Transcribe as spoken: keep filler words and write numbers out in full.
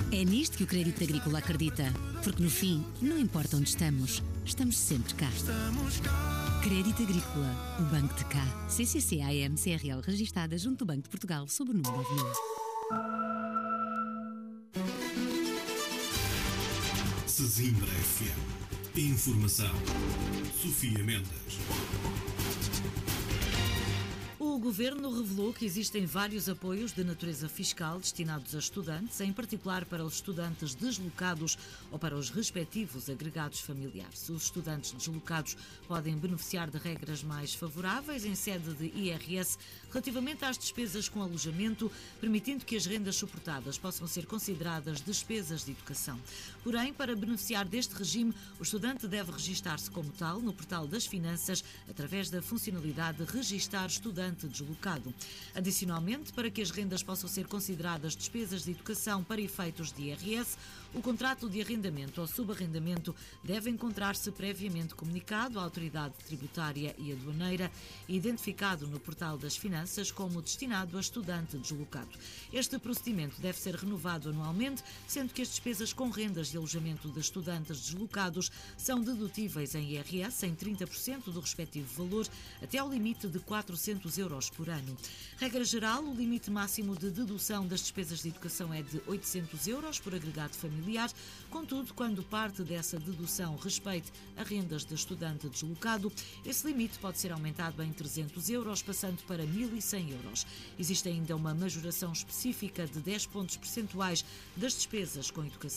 É nisto que o Crédito Agrícola acredita, porque no fim, não importa onde estamos, estamos sempre cá. Crédito Agrícola, o Banco de Cá. C C C A M C R L registada junto do Banco de Portugal sob o número nove mil. Sesimbra F M. Informação. Sofia Mendes. O Governo revelou que existem vários apoios de natureza fiscal destinados a estudantes, em particular para os estudantes deslocados ou para os respectivos agregados familiares. Os estudantes deslocados podem beneficiar de regras mais favoráveis em sede de I R S relativamente às despesas com alojamento, permitindo que as rendas suportadas possam ser consideradas despesas de educação. Porém, para beneficiar deste regime, o estudante deve registar-se como tal no portal das finanças através da funcionalidade de Registar Estudante Deslocado. Adicionalmente, para que as rendas possam ser consideradas despesas de educação para efeitos de I R S, o contrato de arrendamento ou subarrendamento deve encontrar-se previamente comunicado à autoridade tributária e aduaneira e identificado no portal das finanças como destinado a estudante deslocado. Este procedimento deve ser renovado anualmente, sendo que as despesas com rendas de alojamento de estudantes deslocados são dedutíveis em I R S em trinta por cento do respectivo valor, até ao limite de quatrocentos euros por ano. Regra geral, o limite máximo de dedução das despesas de educação é de oitocentos euros por agregado familiar. Contudo, quando parte dessa dedução respeite a rendas de estudante deslocado, esse limite pode ser aumentado em trezentos euros, passando para mil e cem euros. Existe ainda uma majoração específica de dez pontos percentuais das despesas com educação.